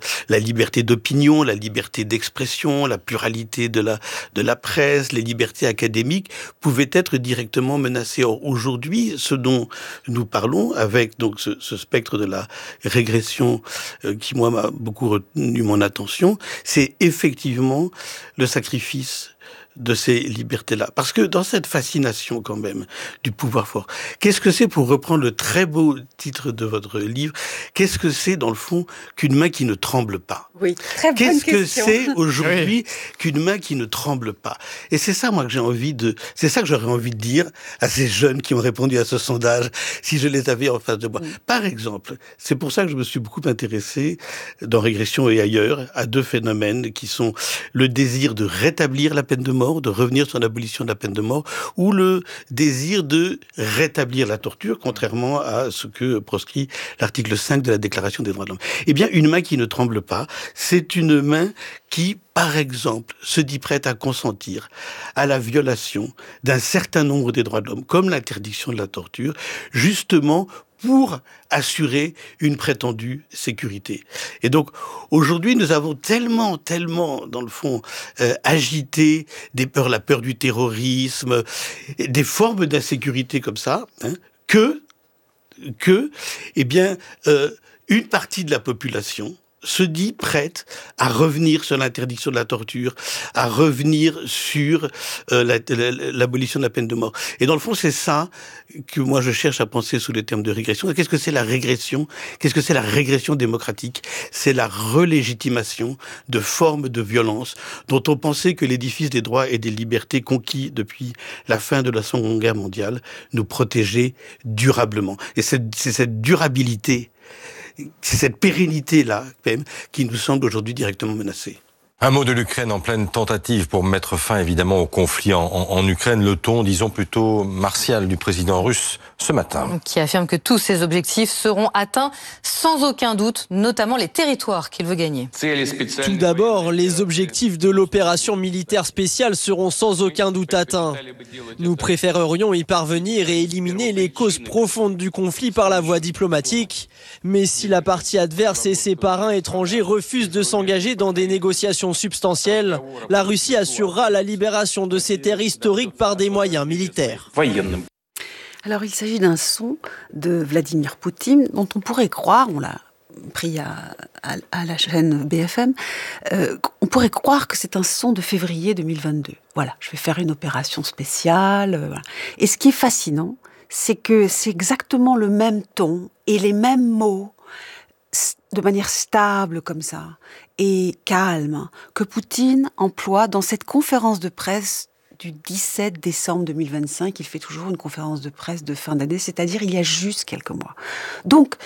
la liberté d'opinion, la liberté d'expression, la pluralité de la presse, les libertés académiques pouvaient être directement menacées. Or, aujourd'hui, ce dont nous parlons, avec donc ce spectre de la régression qui, moi, m'a beaucoup retenu mon attention, c'est effectivement le sacrifice de ces libertés-là. Parce que dans cette fascination quand même du pouvoir fort, qu'est-ce que c'est, pour reprendre le très beau titre de votre livre, qu'est-ce que c'est dans le fond qu'une main qui ne tremble pas? Oui, très bonne Qu'est-ce question. que c'est aujourd'hui qu'une main qui ne tremble pas? Et c'est ça, moi, c'est ça que j'aurais envie de dire à ces jeunes qui ont répondu à ce sondage, si je les avais en face de moi. Par exemple, c'est pour ça que je me suis beaucoup intéressé, dans Régression et ailleurs, à deux phénomènes qui sont le désir de rétablir la peine de mort, de revenir sur l'abolition de la peine de mort, ou le désir de rétablir la torture, contrairement à ce que proscrit l'article 5 de la Déclaration des droits de l'homme. Eh bien, une main qui ne tremble pas, c'est une main qui, par exemple, se dit prête à consentir à la violation d'un certain nombre des droits de l'homme, comme l'interdiction de la torture, justement pour assurer une prétendue sécurité. Et donc, aujourd'hui, nous avons tellement, dans le fond, agité la peur du terrorisme, des formes d'insécurité comme ça, que, eh bien, une partie de la population se dit prête à revenir sur l'interdiction de la torture, à revenir sur l'abolition de la peine de mort. Et dans le fond, c'est ça que moi je cherche à penser sous les termes de régression. Qu'est-ce que c'est la régression? Qu'est-ce que c'est la régression démocratique? C'est la relégitimation de formes de violence dont on pensait que l'édifice des droits et des libertés conquis depuis la fin de la Seconde Guerre mondiale nous protégeait durablement. Et c'est cette durabilité, c'est cette pérennité-là, même, qui nous semble aujourd'hui directement menacée. Un mot de l'Ukraine en pleine tentative pour mettre fin évidemment au conflit en Ukraine. Le ton, disons, plutôt martial du président russe ce matin. Qui affirme que tous ses objectifs seront atteints sans aucun doute, notamment les territoires qu'il veut gagner. Tout d'abord, les objectifs de l'opération militaire spéciale seront sans aucun doute atteints. Nous préférerions y parvenir et éliminer les causes profondes du conflit par la voie diplomatique. Mais si la partie adverse et ses parrains étrangers refusent de s'engager dans des négociations substantielles, la Russie assurera la libération de ces terres historiques par des moyens militaires. Alors, il s'agit d'un son de Vladimir Poutine dont on pourrait croire, on l'a pris à la chaîne BFM, on pourrait croire que c'est un son de février 2022. Voilà, je vais faire une opération spéciale. Voilà. Et ce qui est fascinant, c'est que c'est exactement le même ton et les mêmes mots, de manière stable comme ça, et calme, que Poutine emploie dans cette conférence de presse du 17 décembre 2025. Il fait toujours une conférence de presse de fin d'année, c'est-à-dire il y a juste quelques mois. Donc,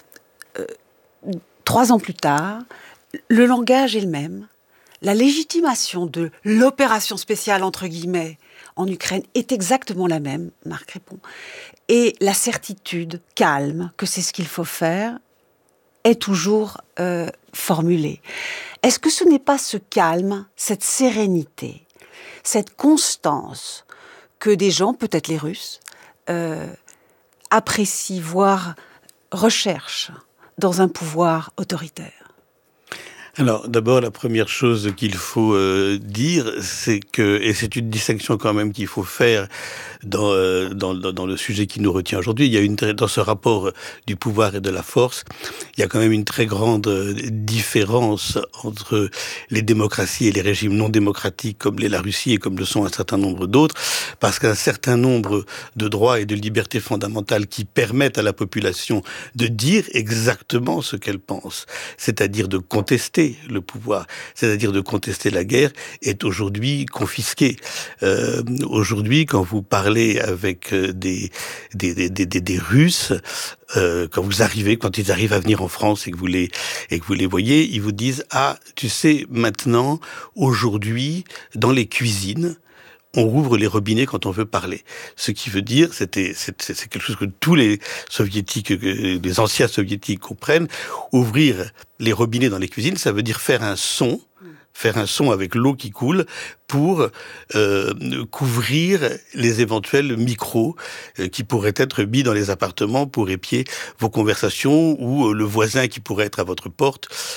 3 ans plus tard, le langage est le même. La légitimation de l'opération spéciale, entre guillemets, en Ukraine est exactement la même, Marc répond. Et la certitude calme que c'est ce qu'il faut faire est toujours formulée. Est-ce que ce n'est pas ce calme, cette sérénité, cette constance que des gens, peut-être les Russes, apprécient, voire recherchent dans un pouvoir autoritaire? Alors, d'abord, la première chose qu'il faut dire, c'est que, et c'est une distinction quand même qu'il faut faire dans le sujet qui nous retient aujourd'hui, il y a dans ce rapport du pouvoir et de la force, il y a quand même une très grande différence entre les démocraties et les régimes non démocratiques comme l'est la Russie et comme le sont un certain nombre d'autres, parce qu'un certain nombre de droits et de libertés fondamentales qui permettent à la population de dire exactement ce qu'elle pense, c'est-à-dire de contester le pouvoir, c'est-à-dire de contester la guerre, est aujourd'hui confisqué. Aujourd'hui, quand vous parlez avec des Russes, quand ils arrivent à venir en France et que vous les voyez, ils vous disent: ah, tu sais, maintenant, aujourd'hui, dans les cuisines, on rouvre les robinets quand on veut parler. Ce qui veut dire, c'est quelque chose que tous les soviétiques, les anciens soviétiques comprennent. Ouvrir les robinets dans les cuisines, ça veut dire faire un son avec l'eau qui coule pour couvrir les éventuels micros qui pourraient être mis dans les appartements pour épier vos conversations, ou le voisin qui pourrait être à votre porte